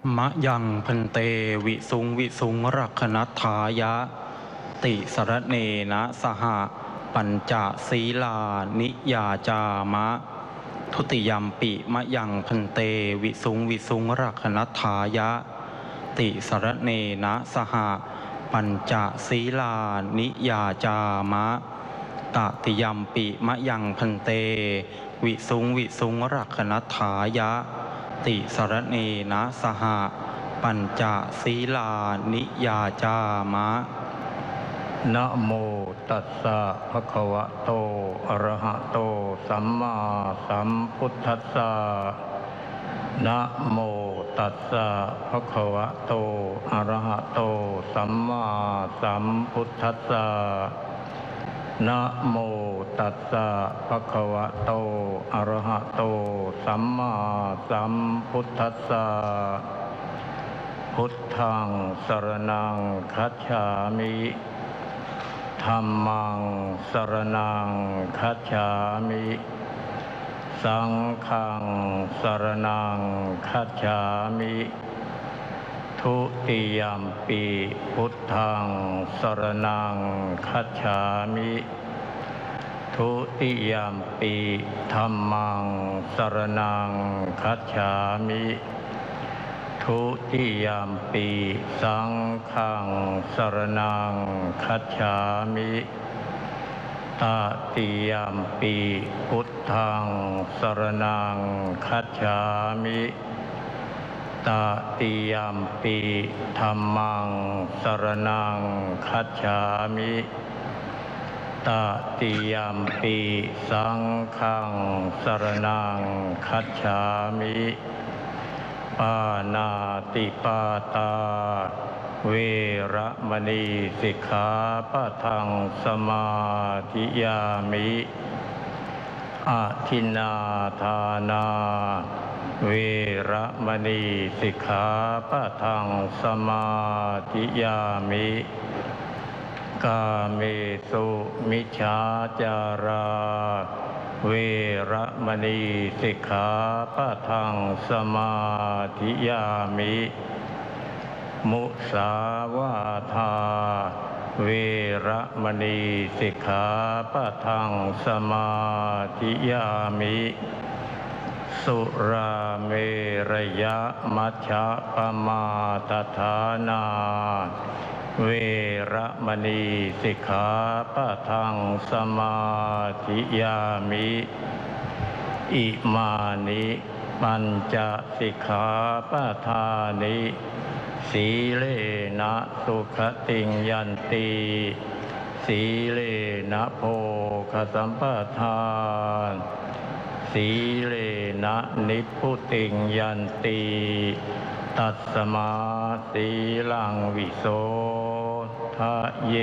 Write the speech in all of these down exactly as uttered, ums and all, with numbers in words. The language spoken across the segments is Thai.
มะยังพันเตวิสุงวิสุงรักขณัฏฐายะติสรเนนะสหปัญจศีลานิยาจามะทุติยัมปิมะยังพันเตวิสุงวิสุงรักขณัฏฐายะติสรเนนะสหปัญจศีลานิยาจามะตติยัมปิมะยังพันเตวิสุงวิสุงรักขณัฏฐายะติสรเนนะสหปัญจศีลานิยาจามะนะโมตัสสะภะคะวะโตอะระหะโตสัมมาสัมพุทธัสสะนะโมตัสสะภะคะวะโตอะระหะโตสัมมาสัมพุทธัสสะนะโมตัสสะภะคะวะโตอะระหะโตสัมมาสัมพุทธัสสะพุทธังสรณังคัจฉามิธัมมังสรณังคัจฉามิสังฆังสรณังคัจฉามิทุติยัมปิพุทธังสรณังคัจฉามิทุติยัมปิธัมมังสรณังคัจฉามิทุติยัมปิสังฆังสรณังคัจฉามิตติยัมปิพุทธังสรณังคัจฉามิตติยัมปิธัมมังสรณังคัจฉามิตติยัมปิสังฆังสรณังคัจฉามิปานาติปาตาเวระมณีสิกขาปะทังสมาธิยามิอะทินนาทานาเวระมณีสิกขาปะทังสมาธิยามิกาเมสุมิจฉาจาราเวระมณีสิกขาปะทังสมาธิยามิมุสาวาทาเวระมณีสิกขาปะทังสมาธิยามิสุราเมรยะมัชฌะปมาทฐานาเวระมณีสิกขาปะทังสมาธิยามิอิมานิปัญจสิกขาปะทานิสีเลนะสุขติงยันติสีเลนะโภคสัมปทานสีเลนะนิพพุติงยันติตัสสมาสีลังวิโสทะเย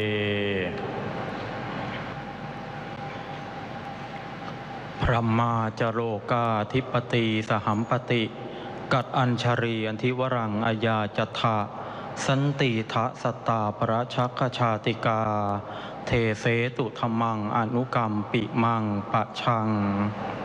พระมาจโรกาธิปติสหัมปติกัดอัญชรีอันทิวรังอายาจัตถะสันติทะสตตาปราชักขชาติกาเทเสตุธรรมังอนุกรรมปิมังปะชัง